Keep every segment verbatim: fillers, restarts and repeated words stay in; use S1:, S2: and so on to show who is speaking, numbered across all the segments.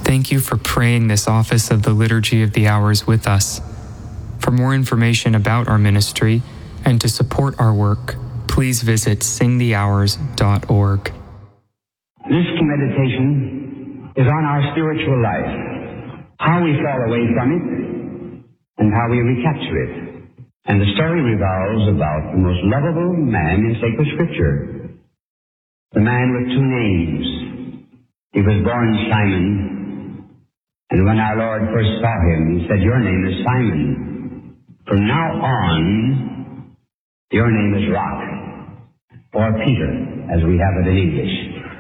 S1: Thank you for praying this office of the Liturgy of the Hours with us. For more information about our ministry and to support our work, please visit sing the hours dot org.
S2: This meditation is on our spiritual life, how we fall away from it, and how we recapture it. And the story revolves about the most lovable man in sacred Scripture, the man with two names. He was born Simon, and when our Lord first saw him, he said, "Your name is Simon. From now on, your name is Rock," or Peter, as we have it in English.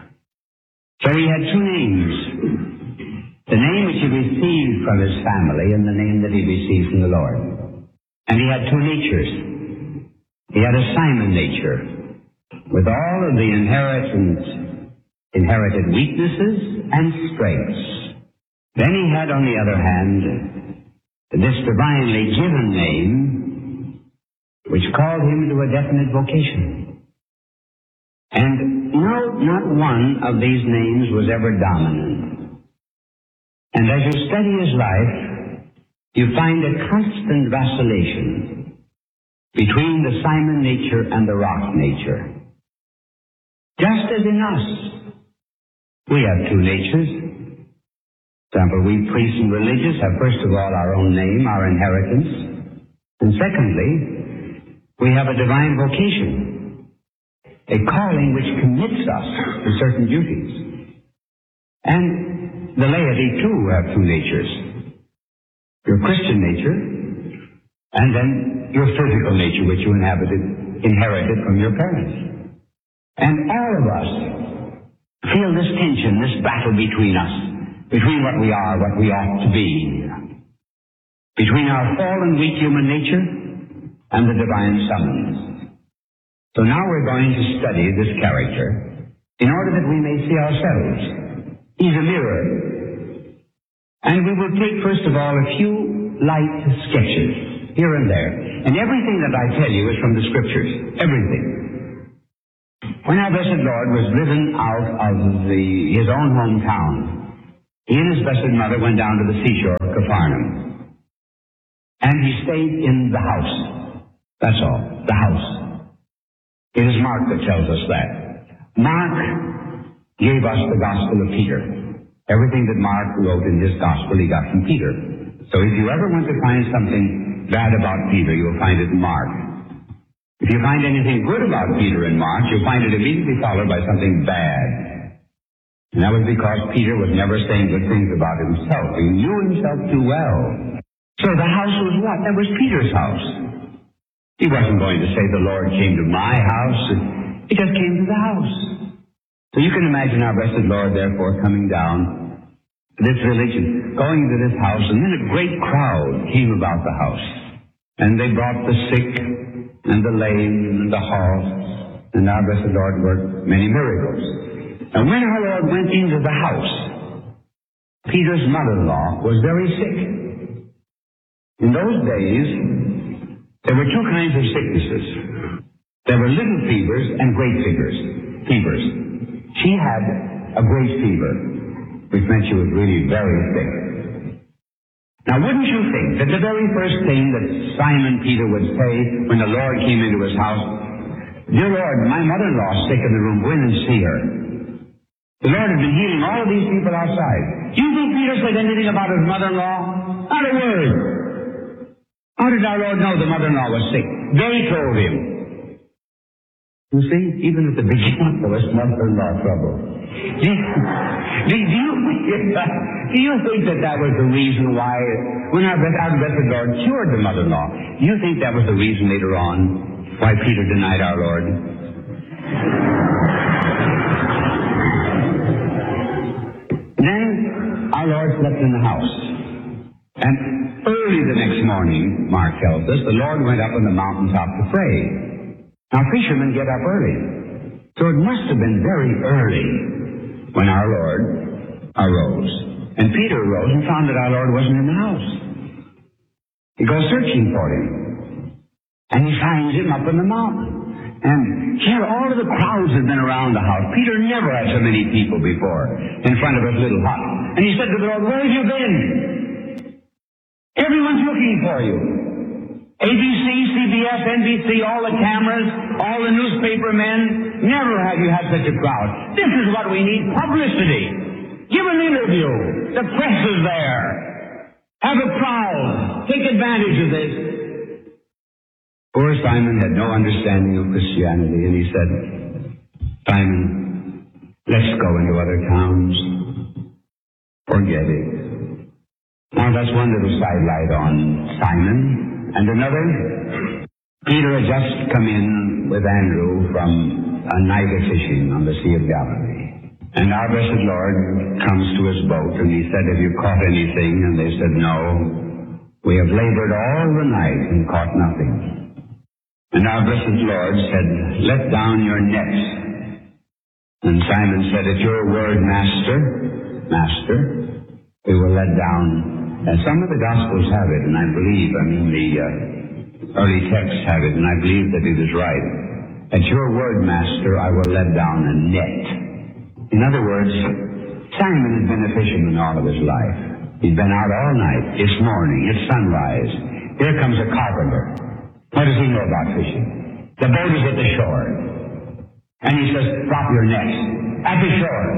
S2: So he had two names. The name which he received from his family and the name that he received from the Lord. And he had two natures. He had a Simon nature, with all of the inheritance, inherited weaknesses and strengths. Then he had, on the other hand, this divinely given name, which called him to a definite vocation. And no, not one of these names was ever dominant. And as you study his life, you find a constant vacillation between the Simon nature and the Rock nature. Just as in us, we have two natures. For example, we priests and religious have first of all our own name, our inheritance. And secondly, we have a divine vocation, a calling which commits us to certain duties. And the laity too have two natures. Your Christian nature, and then your physical nature, which you inhabited, inherited from your parents. And all of us feel this tension, this battle between us, between what we are, what we ought to be, between our fallen, weak human nature and the divine summons. So now we're going to study this character in order that we may see ourselves. He's a mirror. And we will take, first of all, a few light sketches here and there. And everything that I tell you is from the Scriptures. Everything. When our blessed Lord was driven out of the, his own hometown, he and his blessed mother went down to the seashore of Capharnaum. And he stayed in the house. That's all. The house. It is Mark that tells us that. Mark gave us the Gospel of Peter. Everything that Mark wrote in his Gospel he got from Peter. So if you ever want to find something bad about Peter, you'll find it in Mark. If you find anything good about Peter in Mark, you'll find it immediately followed by something bad. And that was because Peter was never saying good things about himself. He knew himself too well. So the house was what? That was Peter's house. He wasn't going to say the Lord came to my house. He just came to the house. So you can imagine our blessed Lord, therefore, coming down to this village and going into this house. And then a great crowd came about the house. And they brought the sick and the lame and the halt. And our blessed Lord worked many miracles. And when our Lord went into the house, Peter's mother-in-law was very sick. In those days, there were two kinds of sicknesses. There were little fevers and great fevers. Fevers. She had a great fever, which meant she was really very sick. Now, wouldn't you think that the very first thing that Simon Peter would say when the Lord came into his house, "Dear Lord, my mother-in-law is sick in the room. Go in and see her." The Lord had been healing all of these people outside. Do you think Peter said anything about his mother-in-law? Not a word. How did our Lord know the mother-in-law was sick? They told him. You see, even at the beginning there was mother-in-law trouble. Do you, do, you, do you think that that was the reason why, when our, our blessed Lord cured the mother-in-law, do you think that was the reason later on why Peter denied our Lord? Then our Lord slept in the house. And early the next morning, Mark tells us, the Lord went up on the mountaintop to pray. Now fishermen get up early. So it must have been very early when our Lord arose. And Peter arose and found that our Lord wasn't in the house. He goes searching for him. And he finds him up on the mountain. And here all of the crowds had been around the house. Peter never had so many people before in front of his little hut. And he said to the Lord, where have you been? Everyone's looking for you. A B C, C B S, N B C, all the cameras, all the newspaper men. Never have you had such a crowd. This is what we need, publicity. Give an interview. The press is there. Have a crowd. Take advantage of this. Poor Simon had no understanding of Christianity, and he said, Simon, let's go into other towns. Forget it. Now that's one little sidelight on Simon. And another, Peter had just come in with Andrew from a night of fishing on the Sea of Galilee. And our blessed Lord comes to his boat, and he said, have you caught anything? And they said, no. We have labored all the night and caught nothing. And our blessed Lord said, let down your nets. And Simon said, at your word, Master, Master, we will let down. And some of the Gospels have it, and I believe, I mean the uh, early texts have it, and I believe that it is right. At your word, Master, I will let down a net. In other words, Simon had been a fisherman all of his life. He'd been out all night. It's morning. It's sunrise. Here comes a carpenter. What does he know about fishing? The boat is at the shore. And he says, drop your nets. At the shore.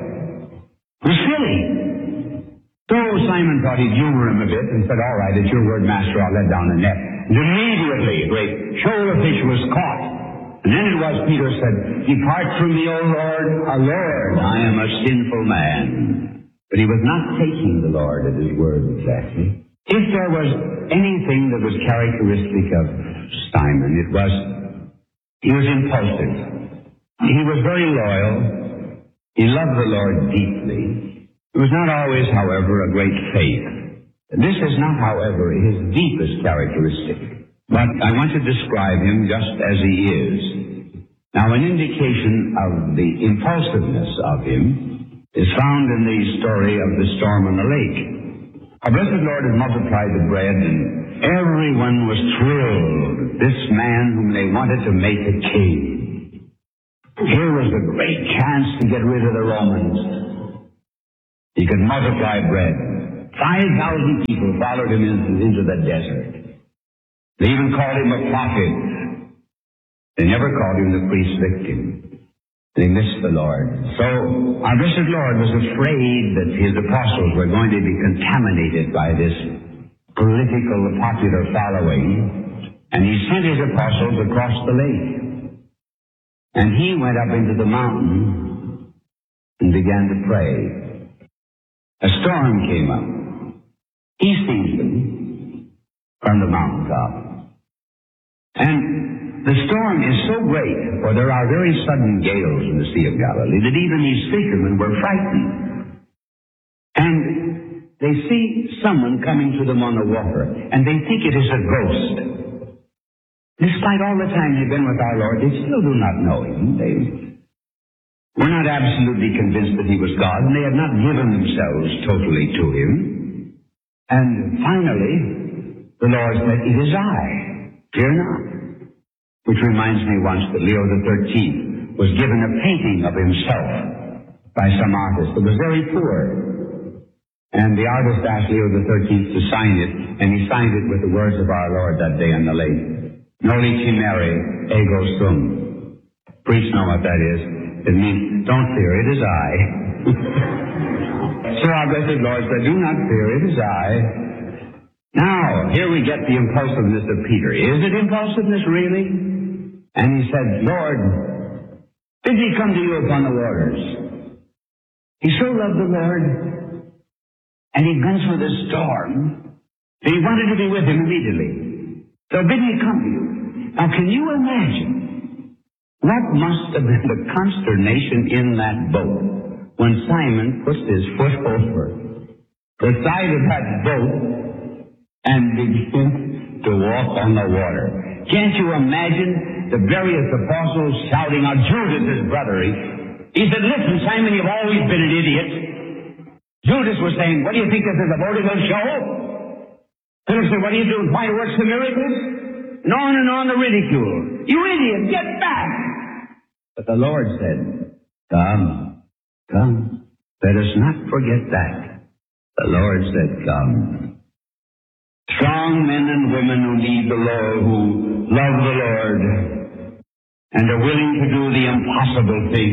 S2: It was silly. So Simon thought he'd humor him a bit and said, all right, at your word, Master, I'll let down a net. And immediately a great shoal of fish was caught. And then it was Peter said, depart from me, O Lord, O Lord, I am a sinful man. But he was not taking the Lord at his word exactly. If there was anything that was characteristic of Simon, it was he was impulsive. He was very loyal. He loved the Lord deeply. It was not always, however, a great faith. This is not, however, his deepest characteristic. But I want to describe him just as he is. Now, an indication of the impulsiveness of him is found in the story of the storm on the lake. Our blessed Lord had multiplied the bread, and everyone was thrilled. This man whom they wanted to make a king. Here was a great chance to get rid of the Romans. He could multiply bread. Five thousand people followed him into, into the desert. They even called him a prophet. They never called him the priest's victim. They missed the Lord. So our blessed Lord was afraid that his apostles were going to be contaminated by this political popular following, and he sent his apostles across the lake. And he went up into the mountain and began to pray. A storm came up. He sees them from the mountaintop. And the storm is so great, for there are very sudden gales in the Sea of Galilee, that even these fishermen were frightened. And they see someone coming to them on the water, and they think it is a ghost. Despite all the time they've been with our Lord, they still do not know him. They were not absolutely convinced that he was God, and they had not given themselves totally to him. And finally, the Lord said, it is I. Fear not. Which reminds me once that Leo the thirteenth was given a painting of himself by some artist that was very poor. And the artist asked Leo the thirteenth to sign it, and he signed it with the words of our Lord that day on the lake. Noli timere, ego sum. Priests know what that is. It means, don't fear, it is I. So our blessed Lord said, do not fear, it is I. Now, here we get the impulsiveness of Peter. Is it impulsiveness, really? And he said, Lord, did he come to you upon the waters? He so loved the Lord, and he'd gone through the storm, that he wanted to be with him immediately. So bid me come to you. Now, can you imagine what must have been the consternation in that boat when Simon puts his foot over the side of that boat and begins to walk on the water? Can't you imagine the various apostles shouting out, Judas, his brother? He said, listen, Simon, you've always been an idiot. Judas was saying, what do you think this is, a vaudeville show? Philip said, what are you doing, trying to work some miracles? And on and on the ridicule. You idiot, get back! But the Lord said, come, come. Let us not forget that. The Lord said, come. Strong men and women who need the Lord, who love the Lord, and are willing to do the impossible thing,